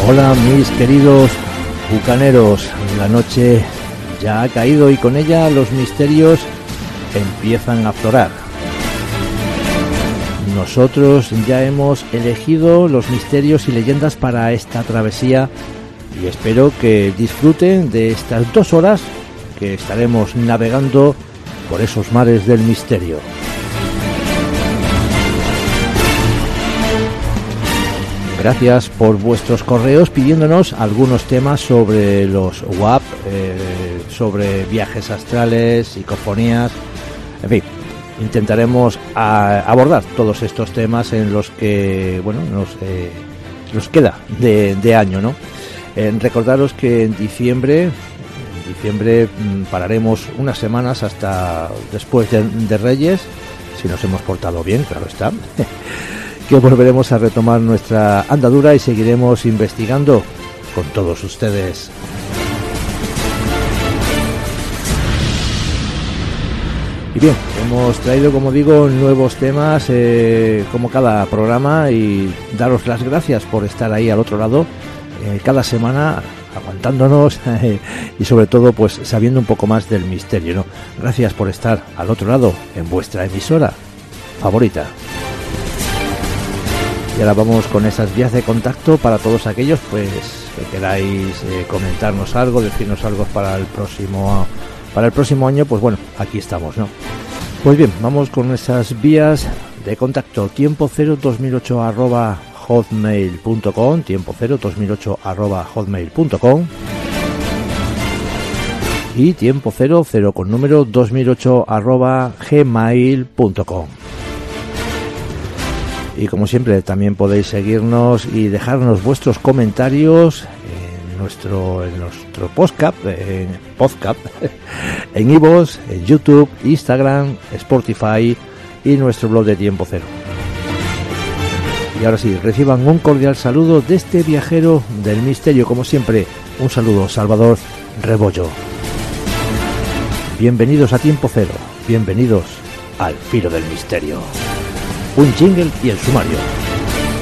Hola mis queridos bucaneros, la noche ya ha caído y con ella los misterios empiezan a aflorar. Nosotros ya hemos elegido los misterios y leyendas para esta travesía y espero que disfruten de estas 2 horas que estaremos navegando por esos mares del misterio. Gracias por vuestros correos pidiéndonos algunos temas sobre los WAP, sobre viajes astrales, psicofonías, en fin, intentaremos abordar todos estos temas en los que, bueno, nos queda de año, ¿no? Recordaros que en diciembre pararemos unas semanas hasta después de Reyes, si nos hemos portado bien, claro está. Que volveremos a retomar nuestra andadura y seguiremos investigando con todos ustedes. Y bien, hemos traído, como digo, nuevos temas como cada programa y daros las gracias por estar ahí al otro lado cada semana aguantándonos y sobre todo pues sabiendo un poco más del misterio, ¿no? Gracias por estar al otro lado en vuestra emisora favorita. Y ahora vamos con esas vías de contacto para todos aquellos pues que queráis comentarnos algo, decirnos algo para el próximo año, pues bueno, aquí estamos, ¿no? Pues bien, vamos con esas vías de contacto. tiempo02008@hotmail.com, tiempo02008@hotmail.com y tiempo00 con número 2008@gmail.com. Y como siempre también podéis seguirnos y dejarnos vuestros comentarios en nuestro podcast, en iVoox, en YouTube, Instagram, Spotify y nuestro blog de Tiempo Cero. Y ahora sí, reciban un cordial saludo de este viajero del misterio, como siempre, un saludo, Salvador Rebollo. Bienvenidos a Tiempo Cero, bienvenidos al filo del misterio. Un jingle y el sumario.